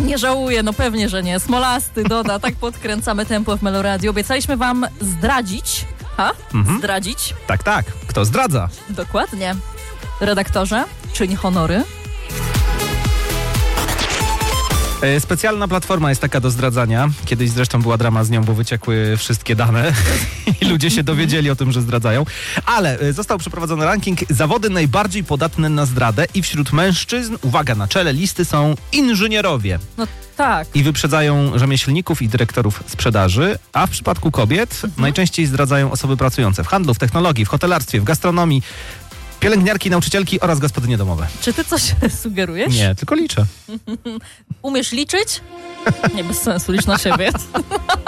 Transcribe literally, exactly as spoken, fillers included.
Nie żałuję, no pewnie, że nie. Smolasty doda, tak podkręcamy tempo w Meloradio. Obiecaliśmy wam zdradzić. Ha? Mhm. Zdradzić. Tak, tak. Kto zdradza? Dokładnie. Redaktorze, czyń honory. E, Specjalna platforma jest taka do zdradzania. Kiedyś zresztą była drama z nią, bo wyciekły wszystkie dane i ludzie się dowiedzieli o tym, że zdradzają. Ale e, został przeprowadzony ranking zawody najbardziej podatne na zdradę i wśród mężczyzn, uwaga, na czele listy są inżynierowie. No tak. I wyprzedzają rzemieślników i dyrektorów sprzedaży, a w przypadku kobiet mhm. najczęściej zdradzają osoby pracujące w handlu, w technologii, w hotelarstwie, w gastronomii, pielęgniarki, nauczycielki oraz gospodynie domowe. Czy ty coś sugerujesz? Nie, tylko liczę. Umiesz liczyć? Nie, bez sensu, licz na siebie.